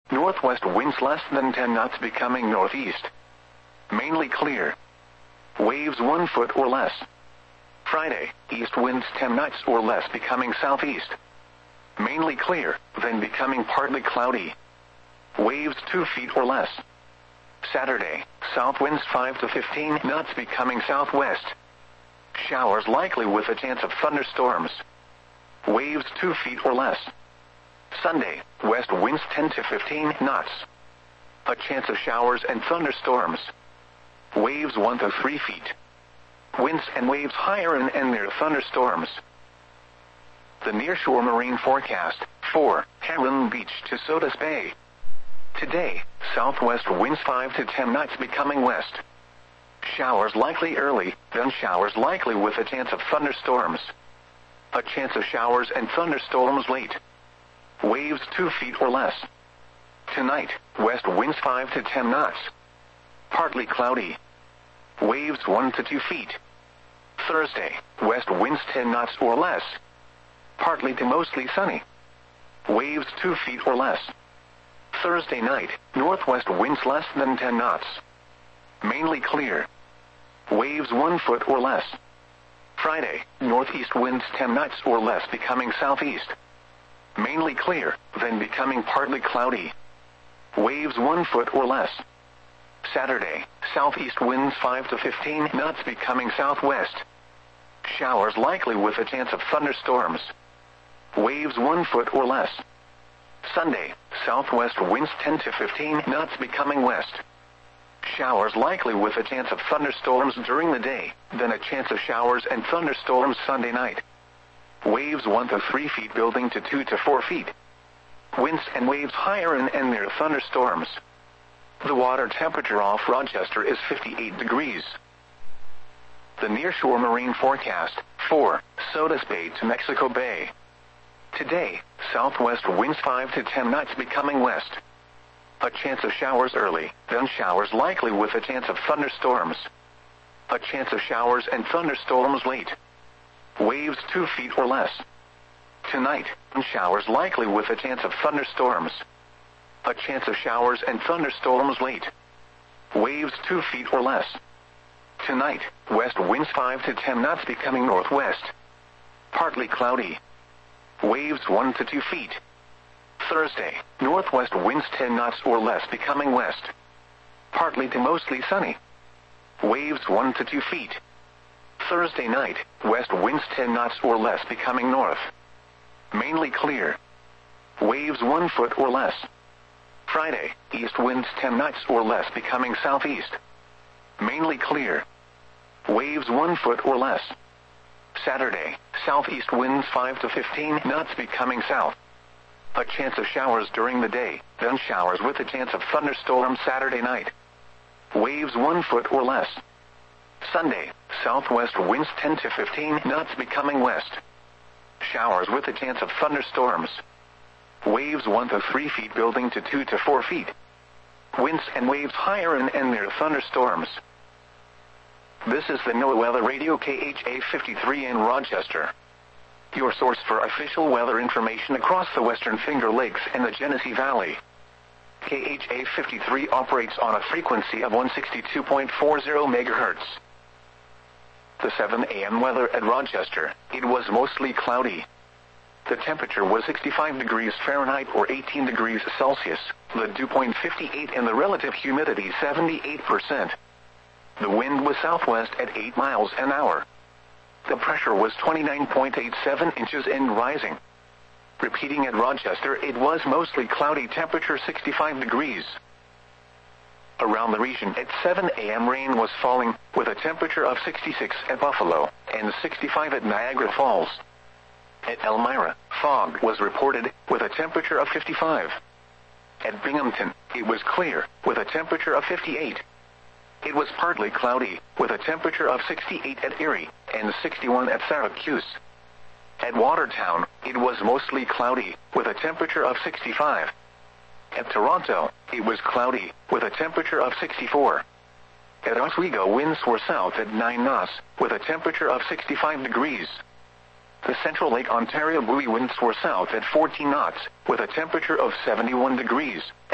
northwest winds less than 10 knots becoming northeast. Mainly clear. Waves 1 foot or less. Friday, east winds 10 knots or less becoming southeast. Mainly clear, then becoming partly cloudy. Waves 2 feet or less. Saturday, south winds 5 to 15 knots becoming southwest. Showers likely with a chance of thunderstorms. Waves 2 feet or less. Sunday, west winds 10 to 15 knots. A chance of showers and thunderstorms. Waves 1 to 3 feet. Winds and waves higher and near thunderstorms. The nearshore marine forecast, 4, Heron Beach to Sodus Bay. Today, southwest winds 5 to 10 knots becoming west. Showers likely early, then showers likely with a chance of thunderstorms. A chance of showers and thunderstorms late. Waves 2 feet or less. Tonight, west winds 5 to 10 knots. Partly cloudy. Waves 1 to 2 feet. Thursday, west winds 10 knots or less. Partly to mostly sunny. Waves 2 feet or less. Thursday night, northwest winds less than 10 knots. Mainly clear. Waves 1 foot or less. Friday, northeast winds 10 knots or less becoming southeast. Mainly clear, then becoming partly cloudy. Waves 1 foot or less. Saturday, southeast winds 5 to 15 knots becoming southwest. Showers likely with a chance of thunderstorms. Waves 1 foot or less. Sunday, southwest winds 10 to 15 knots becoming west. Showers likely with a chance of thunderstorms during the day, then a chance of showers and thunderstorms Sunday night. Waves 1 to 3 feet building to 2 to 4 feet. Winds and waves higher and near thunderstorms. The water temperature off Rochester is 58 degrees. The nearshore marine forecast, 4, Sodus Bay to Mexico Bay. Today, southwest winds 5 to 10 knots becoming west. A chance of showers early, then showers likely with a chance of thunderstorms. A chance of showers and thunderstorms late. Waves 2 feet or less. Tonight, showers likely with a chance of thunderstorms. A chance of showers and thunderstorms late. Waves 2 feet or less. Tonight, west winds 5 to 10 knots becoming northwest. Partly cloudy. Waves 1 to 2 feet. Thursday, northwest winds 10 knots or less becoming west. Partly to mostly sunny. Waves 1 to 2 feet. Thursday night, west winds 10 knots or less becoming north. Mainly clear. Waves 1 foot or less. Friday, east winds 10 knots or less becoming southeast. Mainly clear. Waves 1 foot or less. Saturday, southeast winds 5 to 15 knots becoming south. A chance of showers during the day, then showers with a chance of thunderstorms Saturday night. Waves 1 foot or less. Sunday, southwest winds 10 to 15 knots becoming west. Showers with a chance of thunderstorms. Waves 1 to 3 feet building to 2 to 4 feet. Winds and waves higher and near thunderstorms. This is the NOAA Weather Radio KHA 53 in Rochester. Your source for official weather information across the Western Finger Lakes and the Genesee Valley. KHA 53 operates on a frequency of 162.40 MHz. The 7 a.m. weather at Rochester, it was mostly cloudy. The temperature was 65 degrees Fahrenheit or 18 degrees Celsius, the dew point 58 and the relative humidity 78%. The wind was southwest at 8 miles an hour. The pressure was 29.87 inches and rising. Repeating at Rochester, it was mostly cloudy, temperature 65 degrees. Around the region at 7 a.m. rain was falling, with a temperature of 66 at Buffalo, and 65 at Niagara Falls. At Elmira, fog was reported, with a temperature of 55. At Binghamton, it was clear, with a temperature of 58. It was partly cloudy, with a temperature of 68 at Erie, and 61 at Syracuse. At Watertown, it was mostly cloudy, with a temperature of 65. At Toronto, it was cloudy, with a temperature of 64. At Oswego, winds were south at 9 knots, with a temperature of 65 degrees. The Central Lake Ontario buoy winds were south at 14 knots, with a temperature of 71 degrees.